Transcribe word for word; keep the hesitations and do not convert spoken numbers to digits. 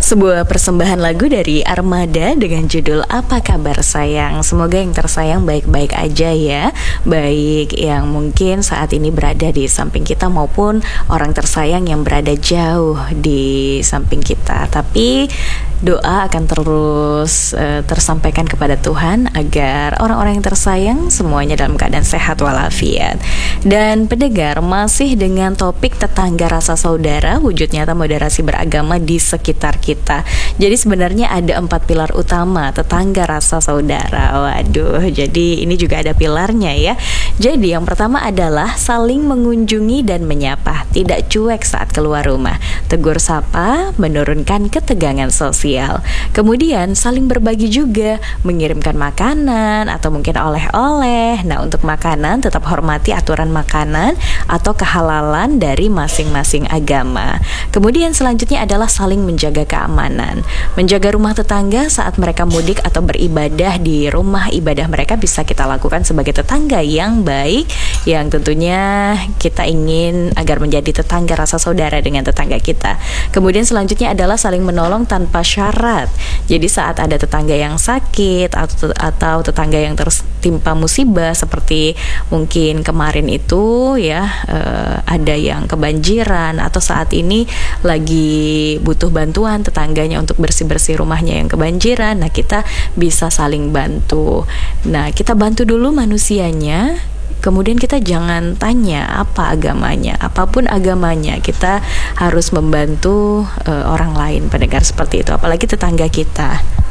Sebuah persembahan lagu dari Armada dengan judul Apa Kabar Sayang. Semoga yang tersayang baik-baik aja ya. Baik yang mungkin saat ini berada di samping kita maupun orang tersayang yang berada jauh di samping kita. Tapi doa akan terus uh, tersampaikan kepada Tuhan agar orang-orang yang tersayang semuanya dalam keadaan sehat walafiat. Dan pendengar, masih dengan topik tetangga rasa saudara, wujud nyata moderasi beragama di sekitar kita. Jadi sebenarnya ada empat pilar utama tetangga rasa saudara. Waduh, jadi ini juga ada pilarnya ya. Jadi yang pertama adalah saling mengunjungi dan menyapa, tidak cuek saat keluar rumah, tegur sapa, menurunkan ketegangan sosial. Kemudian saling berbagi juga, mengirimkan makanan atau mungkin oleh-oleh. Nah, untuk makanan tetap hormati aturan makanan atau kehalalan dari masing-masing agama. Kemudian selanjutnya adalah saling menjaga keamanan, menjaga rumah tetangga saat mereka mudik atau beribadah di rumah ibadah mereka bisa kita lakukan sebagai tetangga yang baik, yang tentunya kita ingin agar menjadi tetangga rasa saudara dengan tetangga kita. Kemudian selanjutnya adalah saling menolong tanpa syarat. Jadi saat ada tetangga yang sakit atau, atau tetangga yang tertimpa musibah seperti mungkin kemarin itu ya, eh, ada yang kebanjiran atau saat ini lagi butuh bantuan tetangganya untuk bersih-bersih rumahnya yang kebanjiran. Nah, kita bisa saling bantu. Nah, kita bantu dulu manusianya. Kemudian kita jangan tanya apa agamanya, apapun agamanya, kita harus membantu uh, orang lain, pendengar, seperti itu, apalagi tetangga kita.